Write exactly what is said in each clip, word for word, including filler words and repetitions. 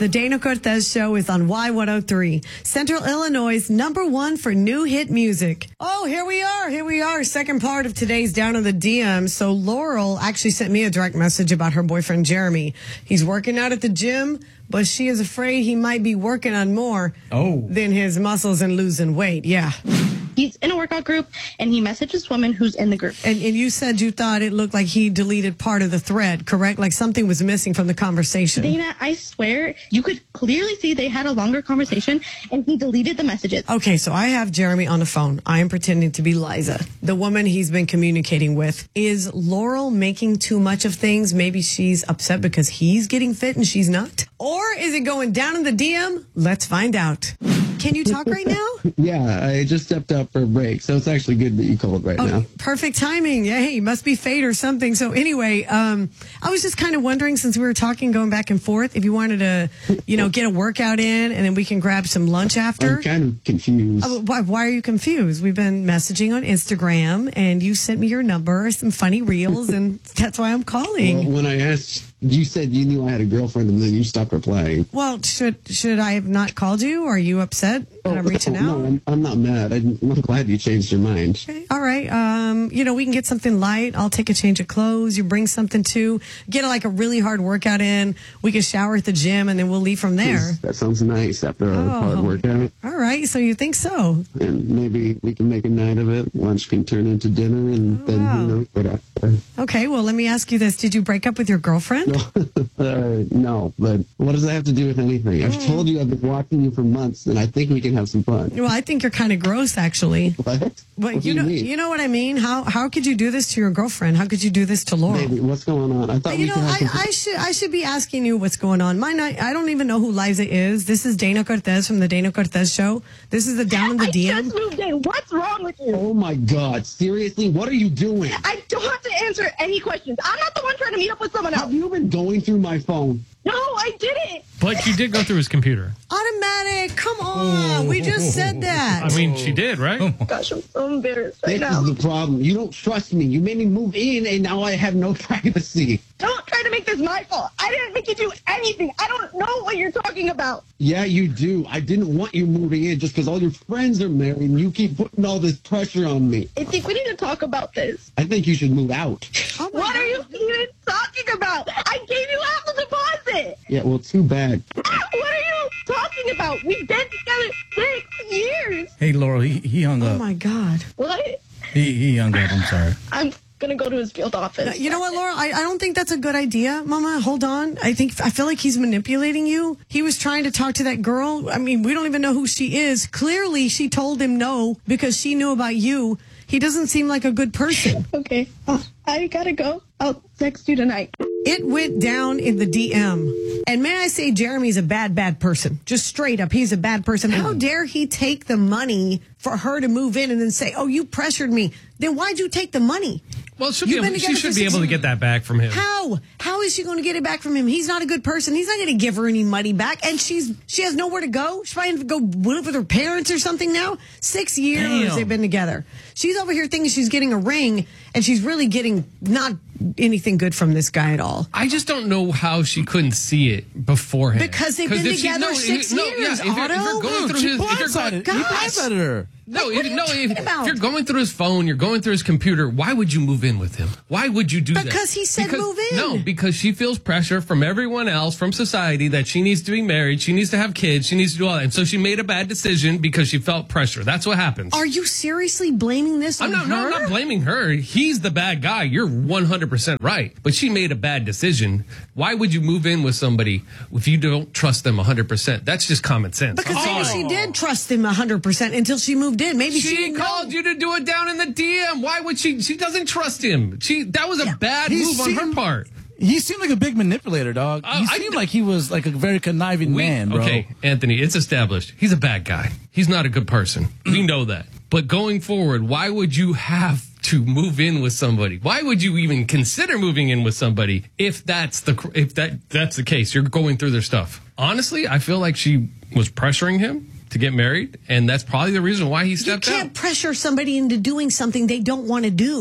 The Dana Cortez Show is on Y one oh three, Central Illinois' number one for new hit music. Oh, here we are. Here we are. Second part of today's Down in the D M. So Laurel actually sent me a direct message about her boyfriend, Jeremy. He's working out at the gym, but she is afraid he might be working on more oh. than his muscles and losing weight. Yeah. He's in a workout group, and he messaged this woman who's in the group. And, and you said you thought it looked like he deleted part of the thread, correct? Like something was missing from the conversation. Dana, I swear, you could clearly see they had a longer conversation, and he deleted the messages. Okay, so I have Jeremy on the phone. I am pretending to be Liza, the woman he's been communicating with. Is Laurel making too much of things? Maybe she's upset because he's getting fit and she's not? Or is it going down in the D M? Let's find out. Can you talk right now? Yeah, I just stepped up for a break, so it's actually good that you called right oh, now. Perfect timing. Yeah, hey, must be fate or something. So anyway, um, I was just kind of wondering, since we were talking, going back and forth, if you wanted to, you know, get a workout in and then we can grab some lunch after. I'm kind of confused. Oh, why, why are you confused? We've been messaging on Instagram, and you sent me your number, some funny reels, and that's why I'm calling. Well, when I asked, you said you knew I had a girlfriend, and then you stopped replying. Well, should should I have not called you? Are you upset that oh, I'm reaching no, out? No, I'm, I'm not mad. I'm, I'm glad you changed your mind. Okay. All right. Um, you know, we can get something light. I'll take a change of clothes. You bring something too. Get like a really hard workout in. We can shower at the gym, and then we'll leave from there. That sounds nice after a oh. hard workout. All right. So you think so? And maybe we can make a night of it. Lunch can turn into dinner, and oh, then, wow. you know, what after. Okay. Well, let me ask you this. Did you break up with your girlfriend? No. Uh, no, but what does that have to do with anything? I've told you I've been watching you for months, and I think we can have some fun. Well, I think you're kind of gross, actually. What? But what you do you know, mean? you know what I mean. How how could you do this to your girlfriend? How could you do this to Laurel? Baby, what's going on? I thought you we know, could have I, some I should I should be asking you what's going on. Mine, I, I don't even know who Liza is. This is Dana Cortez from the Dana Cortez Show. This is the Down in the I D M. just moved in. What's wrong with you? Oh my God! Seriously, what are you doing? I don't have to answer any questions. I'm not the one trying to meet up with someone else. Have you been going through my phone? No, I didn't. But you did go through his computer. Automatic. Come on. We just said that. I mean, she did, right? Gosh, I'm so embarrassed right This now. is the problem. You don't trust me. You made me move in, and now I have no privacy. Don't try to make this my fault. I didn't make you do anything. I don't know what you're talking about. Yeah, you do. I didn't want you moving in just because all your friends are married, and you keep putting all this pressure on me. I think we need to talk about this. I think you should move out. Oh my What God. are you even talking about? I gave you half the deposit. Yeah, well, too bad. What are you talking about? We've been together six years. Hey, Laurel, he, he hung Oh up. my God. What? He, he hung up. I'm sorry. I'm gonna go to his field office. You know what, Laura? I, I don't think that's a good idea, Mama. Hold on. I think I feel like he's manipulating you. He was trying to talk to that girl. I mean, we don't even know who she is. Clearly, she told him no because she knew about you. He doesn't seem like a good person. Okay, oh, I gotta go. I'll text you tonight. It went down in the D M. And may I say, Jeremy's a bad, bad person. Just straight up, he's a bad person. How dare he take the money for her to move in and then say, oh, you pressured me. Then why'd you take the money? Well, she'll You've be been able, she together should for be six able to years. get that back from him. How? How is she going to get it back from him? He's not a good person. He's not going to give her any money back. And she's she has nowhere to go. She's trying to go live with her parents or something now. Six years Damn. they've been together. She's over here thinking she's getting a ring, and she's really getting not anything good from this guy at all. I just don't know how she couldn't see it beforehand. Because they've been if she- together no, six no, years, yeah, if you're, if Otto. you're going Dude, through she his, if you're blindsided. going, He Gosh. blindsided her. no, Like, what if, are no, you if, talking about? if you're going through his phone, you're going through his computer. Why would you move in with him? Why would you do that? Because he said Because- move in. No, because she feels pressure from everyone else, from society, that she needs to be married, she needs to have kids, she needs to do all that, and so she made a bad decision because she felt pressure. That's what happens. Are you seriously blaming this I'm on not, her? no, I'm not blaming her. He's the bad guy. You're one hundred percent right. But she made a bad decision. Why would you move in with somebody if you don't trust them one hundred percent? That's just common sense. Because I'm maybe sorry. she did trust him one hundred percent until she moved in. Maybe she, She didn't called know. you to do it down in the D M. Why would she? She doesn't trust him. She That was a Yeah. bad He move on her seemed- part. He seemed like a big manipulator, dog. Uh, he I seemed d- like he was like a very conniving We- man, bro. Okay, Anthony, it's established. He's a bad guy. He's not a good person. We know that. But going forward, why would you have to move in with somebody? Why would you even consider moving in with somebody if that's the if that that's the case? You're going through their stuff. Honestly, I feel like she was pressuring him to get married, and that's probably the reason why he You stepped can't out. pressure somebody into doing something they don't want to do.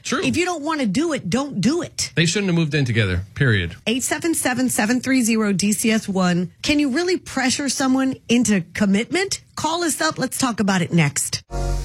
True. If you don't want to do it, don't do it. They shouldn't have moved in together, period. eight seven seven, seven three zero, D C S one. Can you really pressure someone into commitment? Call us up. Let's talk about it next.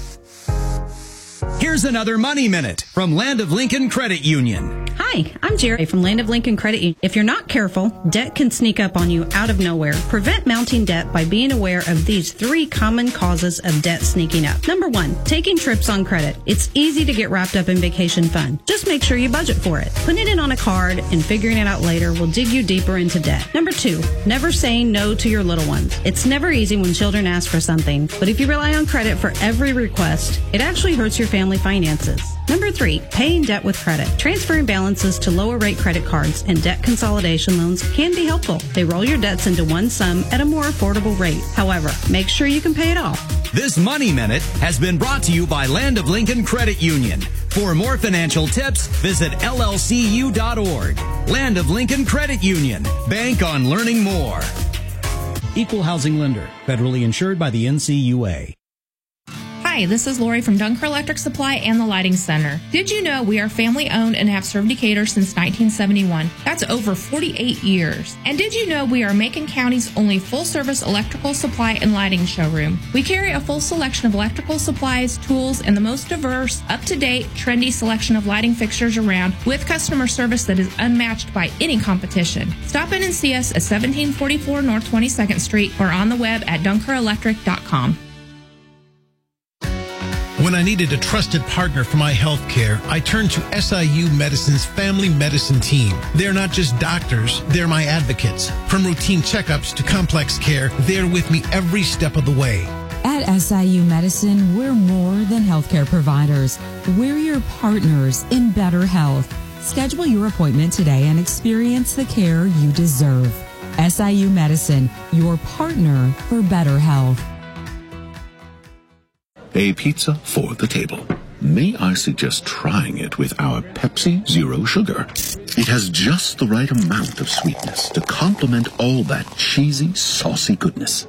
Here's another Money Minute from Land of Lincoln Credit Union. Hi, I'm Jerry from Land of Lincoln Credit Union. If you're not careful, debt can sneak up on you out of nowhere. Prevent mounting debt by being aware of these three common causes of debt sneaking up. Number one, taking trips on credit. It's easy to get wrapped up in vacation fun. Just make sure you budget for it. Putting it on a card and figuring it out later will dig you deeper into debt. Number two, never saying no to your little ones. It's never easy when children ask for something, but if you rely on credit for every request, it actually hurts your family finances. Number three, paying debt with credit. Transferring balances to lower rate credit cards and debt consolidation loans can be helpful. They roll your debts into one sum at a more affordable rate. However, make sure you can pay it off. This Money Minute has been brought to you by Land of Lincoln Credit Union. For more financial tips, visit L L C U dot org. Land of Lincoln Credit Union. Bank on learning more. Equal housing lender. Federally insured by the N C U A. Hi, this is Lori from Dunker Electric Supply and the Lighting Center. Did you know we are family owned and have served Decatur since nineteen seventy-one? That's over forty-eight years. And did you know we are Macon County's only full-service electrical supply and lighting showroom? We carry a full selection of electrical supplies, tools, and the most diverse, up-to-date, trendy selection of lighting fixtures around with customer service that is unmatched by any competition. Stop in and see us at seventeen forty-four North twenty-second Street or on the web at dunker electric dot com. When I needed a trusted partner for my health care, I turned to S I U Medicine's Family Medicine Team. They're not just doctors, they're my advocates. From routine checkups to complex care, they're with me every step of the way. At S I U Medicine, we're more than healthcare providers. We're your partners in better health. Schedule your appointment today and experience the care you deserve. S I U Medicine, your partner for better health. A pizza for the table. May I suggest trying it with our Pepsi Zero Sugar? It has just the right amount of sweetness to complement all that cheesy, saucy goodness.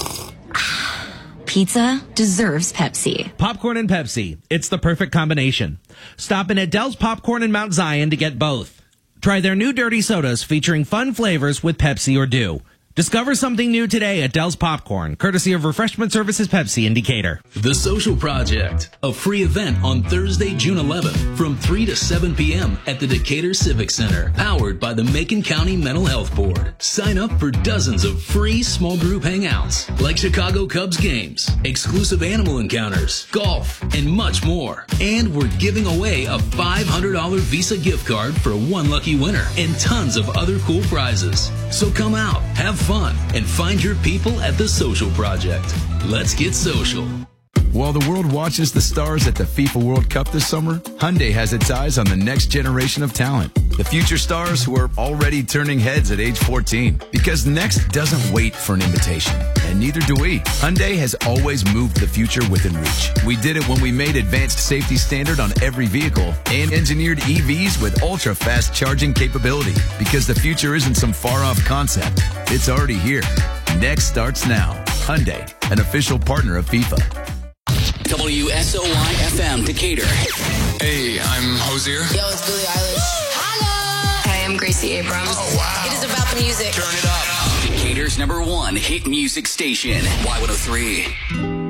Pizza deserves Pepsi. Popcorn and Pepsi. It's the perfect combination. Stop in at Dell's Popcorn in Mount Zion to get both. Try their new dirty sodas featuring fun flavors with Pepsi or Dew. Discover something new today at Dell's Popcorn, courtesy of Refreshment Services Pepsi in Decatur. The Social Project, a free event on Thursday, June eleventh from three to seven p.m. at the Decatur Civic Center, powered by the Macon County Mental Health Board. Sign up for dozens of free small group hangouts, like Chicago Cubs games, exclusive animal encounters, golf, and much more. And we're giving away a five hundred dollars Visa gift card for one lucky winner and tons of other cool prizes. So come out, have fun, and find your people at the Social Project. Let's get social. While the world watches the stars at the FIFA World Cup this summer, Hyundai has its eyes on the next generation of talent. The future stars who are already turning heads at age fourteen. Because next doesn't wait for an invitation. And neither do we. Hyundai has always moved the future within reach. We did it when we made advanced safety standard on every vehicle and engineered E Vs with ultra-fast charging capability. Because the future isn't some far-off concept. It's already here. Next starts now. Hyundai, an official partner of FIFA. W S O Y F M Decatur. Hey, I'm Hosier. Yo, it's Billie Eilish. Holla! Hey, I'm Gracie Abrams. Oh, wow. It is about the music. Turn it up. Decatur's number one hit music station. Y one oh three.